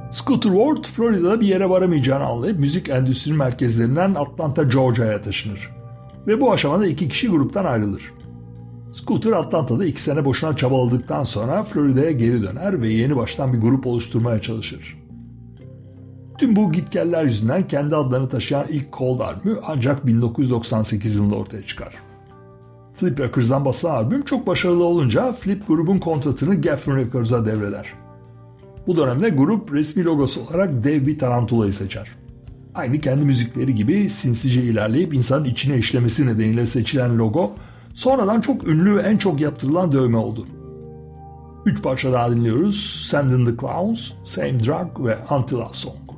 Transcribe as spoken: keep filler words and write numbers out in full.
Scooter Ward, Florida'da bir yere varamayacağını anlayıp müzik endüstri merkezlerinden Atlanta, Georgia'ya taşınır. Ve bu aşamada iki kişi gruptan ayrılır. Scooter Atlanta'da iki sene boşuna çabaladıktan sonra Florida'ya geri döner ve yeni baştan bir grup oluşturmaya çalışır. Tüm bu gitgeller yüzünden kendi adlarını taşıyan ilk Cold albümü ancak bin dokuz yüz doksan sekiz yılında ortaya çıkar. Flip Records'dan basılan albüm çok başarılı olunca Flip grubun kontratını Geffen Records'a devreder. Bu dönemde grup resmi logosu olarak dev bir tarantulayı seçer. Aynı kendi müzikleri gibi sinsice ilerleyip insanın içine işlemesi nedeniyle seçilen logo sonradan çok ünlü ve en çok yaptırılan dövme oldu. Üç parça daha dinliyoruz. Send in the Clowns, Same Drug ve Until Our Song.